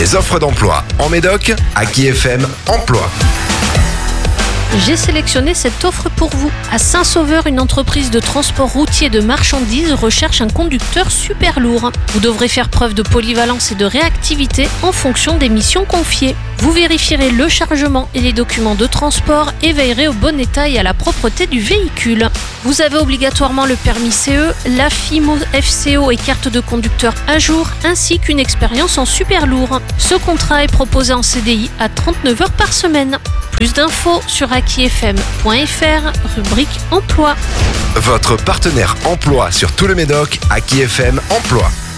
Les offres d'emploi en Médoc, Aki FM Emploi. J'ai sélectionné cette offre pour vous. À Saint-Sauveur, une entreprise de transport routier de marchandises recherche un conducteur super lourd. Vous devrez faire preuve de polyvalence et de réactivité en fonction des missions confiées. Vous vérifierez le chargement et les documents de transport et veillerez au bon état et à la propreté du véhicule. Vous avez obligatoirement le permis CE, la FIMO FCO et carte de conducteur à jour, ainsi qu'une expérience en super lourd. Ce contrat est proposé en CDI à 39 heures par semaine. Plus d'infos sur akifm.fr, rubrique emploi. Votre partenaire emploi sur tout le Médoc, Aki FM Emploi.